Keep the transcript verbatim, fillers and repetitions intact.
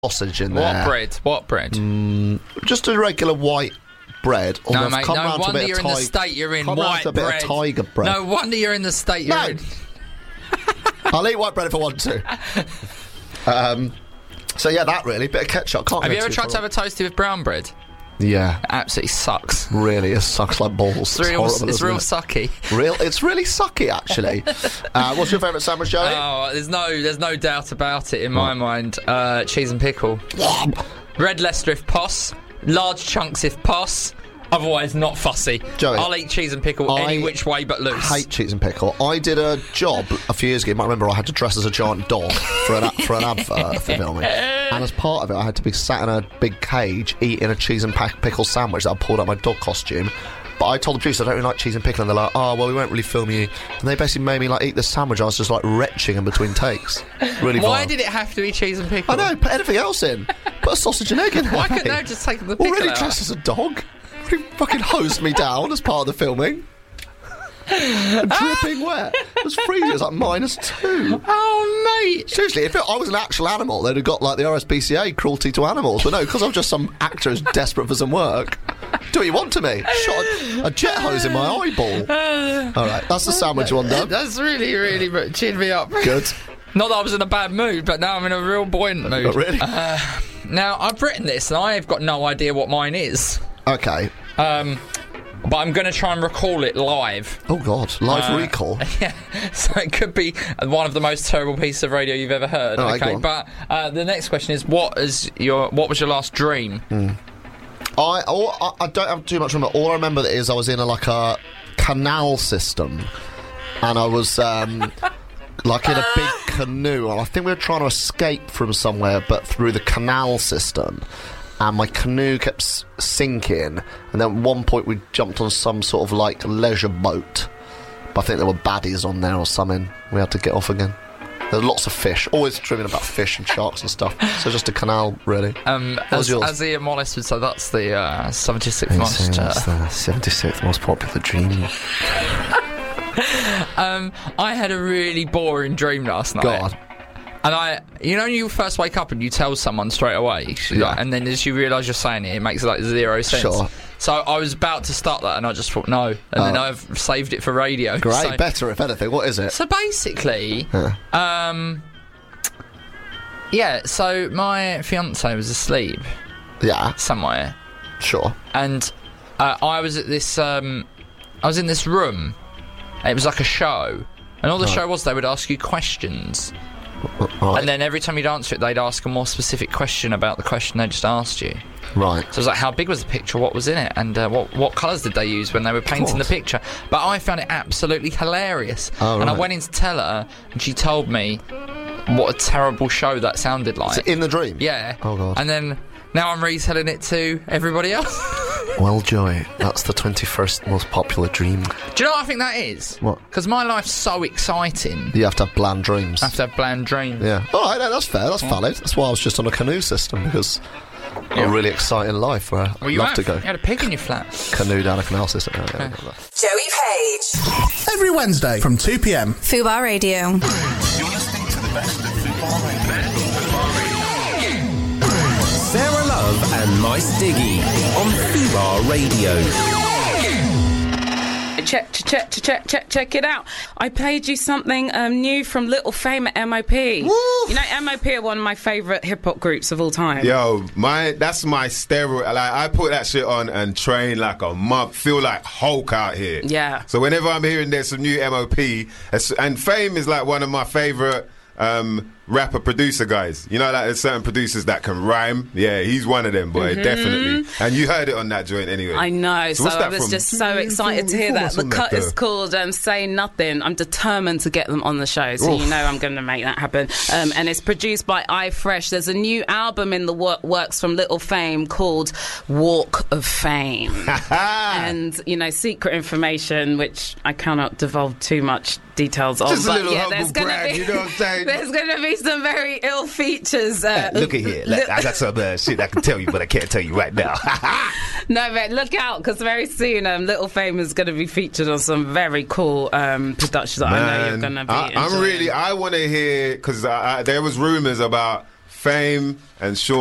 sausage in there. What bread? What bread? Mm, just a regular white bread. No, I've mate, come no round to a wonder bit you're of in the tig- state you're in. come round White to a bit bread. of tiger bread. No wonder you're in the state you're No. in. I'll eat white bread if I want to. um, so yeah, that really. Bit of ketchup. Can't Have go you ever too tried to far. have a toasty with brown bread? Yeah. It absolutely sucks. Really, it sucks like balls. It's, It's, real, horrible, it's isn't real it? sucky. Real, it's really sucky, actually. uh, what's your favourite sandwich, Joey? Oh, there's no, there's no doubt about it in my mind. Uh, cheese and pickle. Red Leicester if pos. Large chunks if pos. Otherwise, not fussy. Joey, I'll eat cheese and pickle I any which way but loose. hate cheese and pickle. I did a job a few years ago. You might remember I had to dress as a giant dog for an, for an advert for filming. And as part of it, I had to be sat in a big cage eating a cheese and pack- pickle sandwich that I pulled out my dog costume. But I told the producer I don't really like cheese and pickle, and they're like, oh, well, we won't really film you. And they basically made me like eat the sandwich. I was just like retching in between takes. Really Why vile. did it have to be cheese and pickle? I know, put anything else in. Put a sausage and egg in there. Why couldn't mate. they just take the pickle Already out? dressed as a dog. He fucking hosed me down as part of the filming. Dripping wet. It was freezing. It was like minus two. Oh, mate. Seriously, if it, I was an actual animal, they'd have got like the R S P C A cruelty to animals. But no, because I'm just some actor who's desperate for some work. Do what you want to me. Shot a, a jet hose in my eyeball. All right, that's the sandwich one done. That's really, really cheered me up. Good. Not that I was in a bad mood, but now I'm in a real buoyant mood. Not really. Uh, now, I've written this, and I've got no idea what mine is. Okay. Um, but I'm going to try and recall it live. Oh, God. Live Uh, recall. Yeah, so it could be one of the most terrible pieces of radio you've ever heard. All right, go okay, on. but uh, the next question is, what is your what was your last dream? Mm. I, all, I I don't have too much remember. All I remember is I was in a, like a canal system, and I was um, like in a big canoe, and I think we were trying to escape from somewhere, but through the canal system. And my canoe kept s- sinking, and then at one point we jumped on some sort of like leisure boat. But I think there were baddies on there or something. We had to get off again. There were lots of fish, always dreaming about fish and sharks and stuff. So just a canal, really. Um, What was as, yours? as Ian Wallace would say, that's the uh, seventy-sixth most. Uh, the seventy-sixth most popular dream. um, I had a really boring dream last night. God. And I, you know, you first wake up and you tell someone straight away, Yeah. and then as you realise you're saying it, it makes like zero sense. Sure. So I was about to start that, and I just thought no, and then Oh. I've saved it for radio. Great, So, better if anything. What is it? so basically, Yeah. um, yeah. So my fiance was asleep Yeah, somewhere, sure. and uh, I was at this. Um, I was in this room. And it was like a show, and all the Right. show was they would ask you questions. Right. And then every time you'd answer it, they'd ask a more specific question about the question they just asked you. Right. So it was like, how big was the picture? What was in it? And uh, what what colours did they use when they were painting the God. picture? But I found it absolutely hilarious. Oh, and I right. went in to tell her, and she told me what a terrible show that sounded like. So in the dream? Yeah. Oh, God. And then now I'm retelling it to everybody else. Well, Joey, that's the twenty-first most popular dream. Do you know what I think that is? What? Because my life's so exciting. You have to have bland dreams. I have to have bland dreams. Yeah. All right, no, that's fair. That's valid. That's why I was just on a canoe system, because I've got a really exciting life where Well, I'd you love have. to go. You had a pig in your flat. Canoe down a canal system. Yeah, yeah, yeah. Joey Page. Every Wednesday from two p.m. Fubar Radio. You're listening to the best of Fubar Radio. Sarah Love and Mice Diggy on Fubar Radio. Check, check, check, check, check, check it out. I played you something um, new from Little Fame at M O P. Woo! You know, M O P are one of my favourite hip-hop groups of all time. Yo, my that's my steroid. Like, I put that shit on and train like a month. Feel like Hulk out here. Yeah. So whenever I'm hearing there's some new M O P, it's- and Fame is like one of my favourite um, rapper producer guys. You know, like there's certain producers that can rhyme. Yeah, he's one of them, boy, Mhm. definitely. And you heard it on that joint anyway. I know, so, what's I that was from? just so excited to hear that. What's The on cut that, is though? called um, Say Nothing. I'm determined to get them on the show, so Oof. you know I'm going to make that happen. Um, and it's produced by iFresh. There's a new album in the wor- works from Little Fame called Walk of Fame. And, you know, secret information, which I cannot divulge too much details on. Just a but little yeah, humble there's gonna brag, be, you know what I'm saying? There's going to be some very ill features. Uh, Look at here. Look, I got some uh, shit I can tell you, but I can't tell you right now. No, but look out, because very soon um, Little Fame is going to be featured on some very cool um, productions that I know you're going to be I, I'm enjoying. really. I want to hear, because I, I, there was rumours about Fame and Sean